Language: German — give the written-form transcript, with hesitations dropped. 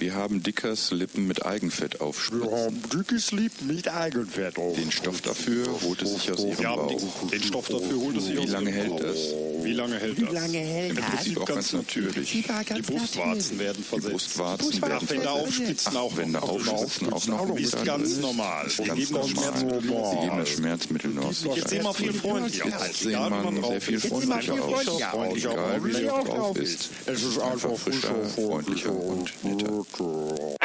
Wir haben Dickers Lippen mit Eigenfett aufspritzen. Dickes Lippen mit Eigenfett auf. Den Stoff dafür holte sich aus ihrem Bauch. Den Stoff dafür holt es sich aus Wie lange ihrem hält Bauch. das? Wie lange hält das? Im Prinzip auch ganz natürlich. Die Brustwarzen werden Die versetzt. Brustwarzen werden Dachwände aufspritzen auch Wände aufspritzen auch noch. Ist ganz normal. Ist Wir ganz geben das normal. Schmerzmittel Sie geben das Schmerzmittel nur aus Jetzt sehen wir viel freundlicher aus. Jetzt sehen Egal, wie man drauf sehr viel ist. freundlicher aus. Egal wie der drauf ist. Es ist Einfach frischer, freundlicher und netter.